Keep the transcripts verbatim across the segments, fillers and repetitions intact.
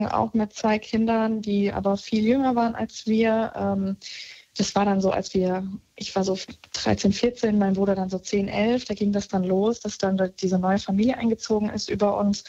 auch mit zwei Kindern, die aber viel jünger waren als wir. Ähm, das war dann so, als wir, ich war so dreizehn, vierzehn, mein Bruder dann so zehn, elf, da ging das dann los, dass dann diese neue Familie eingezogen ist über uns.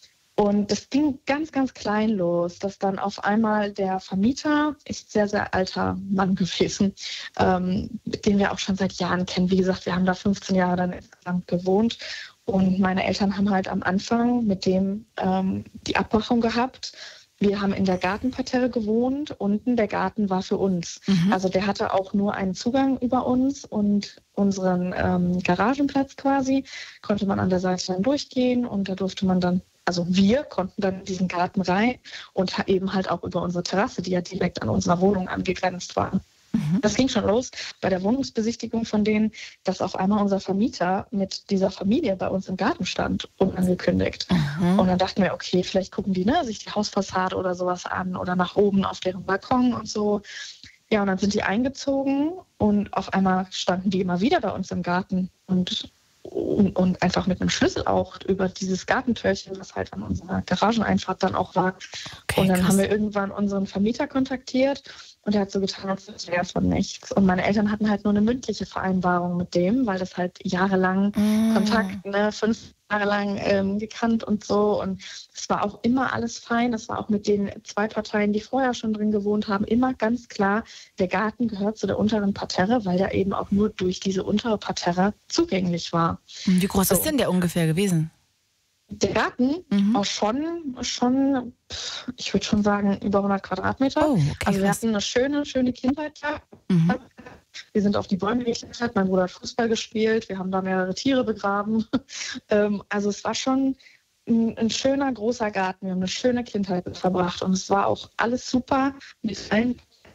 Und das ging ganz, ganz klein los, dass dann auf einmal der Vermieter, ist sehr, sehr alter Mann gewesen, ähm, den wir auch schon seit Jahren kennen. Wie gesagt, wir haben da fünfzehn Jahre dann insgesamt gewohnt. Und meine Eltern haben halt am Anfang mit dem ähm, die Abmachung gehabt. Wir haben in der Gartenparterre gewohnt. Unten der Garten war für uns. Mhm. Also der hatte auch nur einen Zugang über uns und unseren ähm, Garagenplatz quasi. Konnte man an der Seite dann durchgehen und da durfte man dann, also wir konnten dann in diesen Garten rein und eben halt auch über unsere Terrasse, die ja direkt an unserer Wohnung angegrenzt war. Das ging schon los bei der Wohnungsbesichtigung von denen, dass auf einmal unser Vermieter mit dieser Familie bei uns im Garten stand, unangekündigt. Mhm. Und dann dachten wir, okay, vielleicht gucken die ne, sich die Hausfassade oder sowas an oder nach oben auf deren Balkon und so. Ja, und dann sind die eingezogen und auf einmal standen die immer wieder bei uns im Garten und, und, und einfach mit einem Schlüssel auch über dieses Gartentürchen, was halt an unserer Garageneinfahrt dann auch war. Okay, und dann krass. Haben wir irgendwann unseren Vermieter kontaktiert. Und er hat so getan, als wäre es von nichts. Und meine Eltern hatten halt nur eine mündliche Vereinbarung mit dem, weil das halt jahrelang mm. Kontakt, ne, fünf Jahre lang ähm, gekannt und so. Und es war auch immer alles fein. Das war auch mit den zwei Parteien, die vorher schon drin gewohnt haben, immer ganz klar, der Garten gehört zu der unteren Parterre, weil der eben auch nur durch diese untere Parterre zugänglich war. Wie groß so. Ist denn der ungefähr gewesen? Der Garten mhm. auch schon, schon, ich würde schon sagen, über hundert Quadratmeter. Oh, okay, also wir krass. hatten eine schöne, schöne Kindheit da. Mhm. Wir sind auf die Bäume geklettert, mein Bruder hat Fußball gespielt, wir haben da mehrere Tiere begraben. Also es war schon ein, ein schöner, großer Garten. Wir haben eine schöne Kindheit verbracht und es war auch alles super mit allen.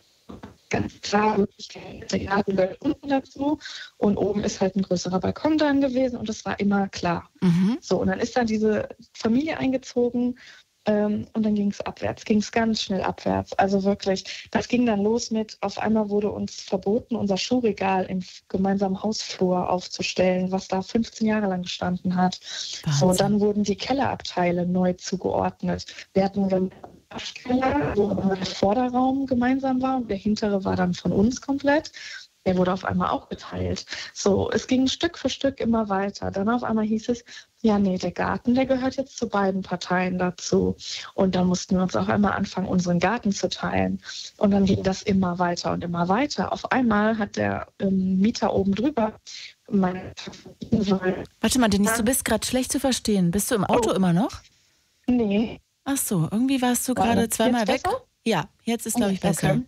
Ganz klar, wirklich der Garten gehört unten dazu und oben ist halt ein größerer Balkon dran gewesen und das war immer klar. Mhm. So, und dann ist da diese Familie eingezogen ähm, und dann ging es abwärts, ging es ganz schnell abwärts. Also wirklich, das ging dann los mit, auf einmal wurde uns verboten, unser Schuhregal im gemeinsamen Hausflur aufzustellen, was da fünfzehn Jahre lang gestanden hat. Wahnsinn. So, dann wurden die Kellerabteile neu zugeordnet. Wir hatten dann Waschkeller, wo der Vorderraum gemeinsam war und der hintere war dann von uns komplett. Der wurde auf einmal auch geteilt. So, es ging Stück für Stück immer weiter. Dann auf einmal hieß es, ja nee, der Garten, der gehört jetzt zu beiden Parteien dazu. Und dann mussten wir uns auch einmal anfangen, unseren Garten zu teilen. Und dann ging das immer weiter und immer weiter. Auf einmal hat der ähm, Mieter oben drüber meine... Warte mal, Denise, du bist gerade schlecht zu verstehen. Bist du im Auto oh. immer noch? Nee. Ach so, irgendwie warst du gerade zweimal weg. Besser? Ja, jetzt ist, glaube ich, besser. Okay.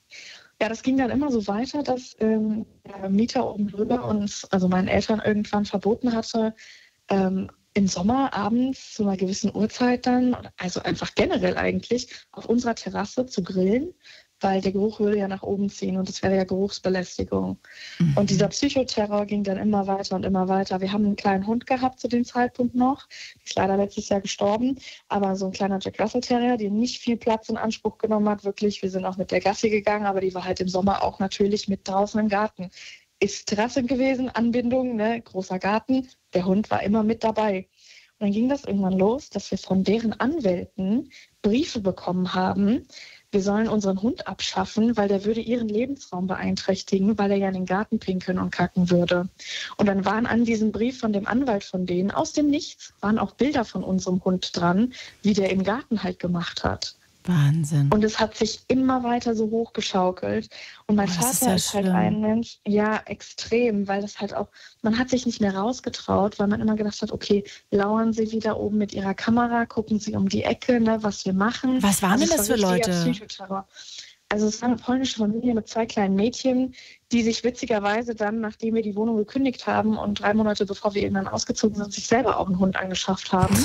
Ja, das ging dann immer so weiter, dass ähm, der Mieter oben drüber uns, also meinen Eltern irgendwann verboten hatte, ähm, im Sommer abends zu einer gewissen Uhrzeit dann, also einfach generell eigentlich, auf unserer Terrasse zu grillen, weil der Geruch würde ja nach oben ziehen und das wäre ja Geruchsbelästigung. Mhm. Und dieser Psychoterror ging dann immer weiter und immer weiter. Wir haben einen kleinen Hund gehabt zu dem Zeitpunkt noch, die ist leider letztes Jahr gestorben, aber so ein kleiner Jack Russell Terrier, der nicht viel Platz in Anspruch genommen hat, wirklich. Wir sind auch mit der Gassi gegangen, aber die war halt im Sommer auch natürlich mit draußen im Garten. Ist Terrasse gewesen, Anbindung, ne, großer Garten, der Hund war immer mit dabei. Und dann ging das irgendwann los, dass wir von deren Anwälten Briefe bekommen haben, wir sollen unseren Hund abschaffen, weil der würde ihren Lebensraum beeinträchtigen, weil er ja in den Garten pinkeln und kacken würde. Und dann waren an diesem Brief von dem Anwalt von denen, aus dem Nichts, waren auch Bilder von unserem Hund dran, wie der im Garten halt gemacht hat. Wahnsinn. Und es hat sich immer weiter so hochgeschaukelt. Und mein oh, Vater ist, ja ist halt schlimm. ein Mensch, ja, extrem, weil das halt auch, man hat sich nicht mehr rausgetraut, weil man immer gedacht hat, okay, lauern Sie wieder oben mit Ihrer Kamera, gucken Sie um die Ecke, ne, was wir machen. Was waren also denn das für Leute? Psychoterror. Also es war eine polnische Familie mit zwei kleinen Mädchen, die sich witzigerweise dann, nachdem wir die Wohnung gekündigt haben und drei Monate bevor wir irgendwann ausgezogen sind, sich selber auch einen Hund angeschafft haben.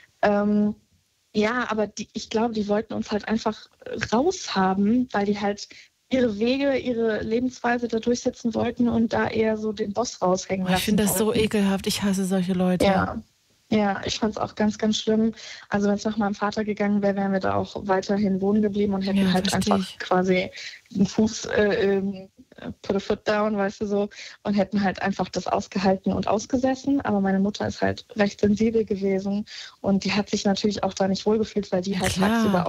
ähm, Ja, aber die, ich glaube, die wollten uns halt einfach raushaben, weil die halt ihre Wege, ihre Lebensweise da durchsetzen wollten und da eher so den Boss raushängen lassen. Ich finde das so ekelhaft. Ich hasse solche Leute. Ja, ja, ich fand es auch ganz, ganz schlimm. Also wenn es nach meinem Vater gegangen wäre, wären wir da auch weiterhin wohnen geblieben und hätten Ja, halt versteh einfach ich. quasi den Fuß äh, ähm, put a foot down, weißt du so, und hätten halt einfach das ausgehalten und ausgesessen. Aber meine Mutter ist halt recht sensibel gewesen und die hat sich natürlich auch da nicht wohlgefühlt, weil die Ja, halt klar. tagsüber